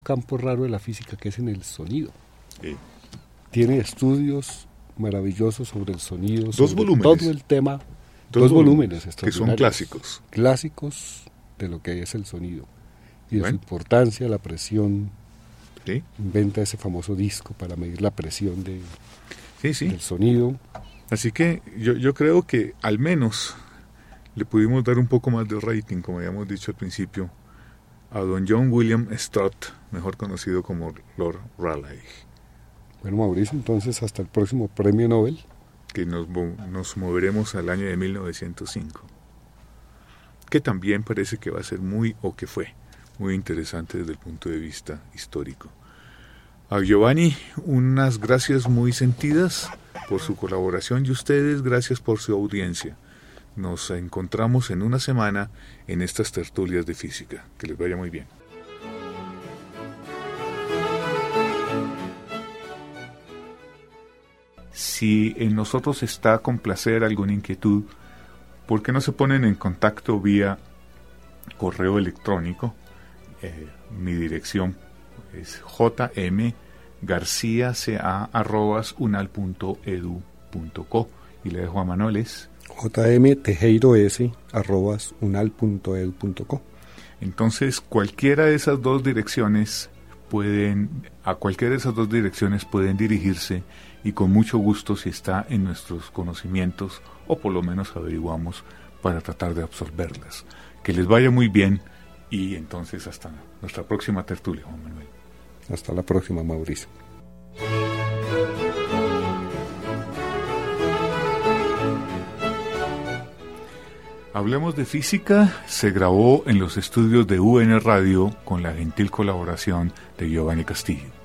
campo raro de la física que es en el sonido. Sí. Tiene estudios maravillosos sobre el sonido, Dos sobre volúmenes. todo el tema. Dos volúmenes que son extraordinarios. clásicos. Clásicos de lo que es el sonido y de Bueno. su importancia, la presión. Sí, Inventa ese famoso disco para medir la presión sí. del sonido. Así que yo creo que al menos le pudimos dar un poco más de rating, como habíamos dicho al principio, a don John William Stott, mejor conocido como Lord Rayleigh, Bueno, Mauricio, entonces hasta el próximo premio Nobel. que nos moveremos al año de 1905, que también parece que va a ser que fue muy interesante desde el punto de vista histórico. A Giovanni, unas gracias muy sentidas por su colaboración y ustedes, gracias por su audiencia. Nos encontramos en una semana en estas tertulias de física. Que les vaya muy bien. Si en nosotros está complacer alguna inquietud, ¿por qué no se ponen en contacto vía correo electrónico? Mi dirección es jmgarciaca@unal.edu.co y le dejo a Manuel jmtejeiroS@unal.edu.co. Entonces, a cualquiera de esas dos direcciones pueden dirigirse y con mucho gusto, si está en nuestros conocimientos, o por lo menos averiguamos para tratar de absorberlas. Que les vaya muy bien y entonces hasta nuestra próxima tertulia, Juan Manuel. Hasta la próxima, Mauricio. Hablemos de Física se grabó en los estudios de UN Radio con la gentil colaboración de Giovanni Castillo.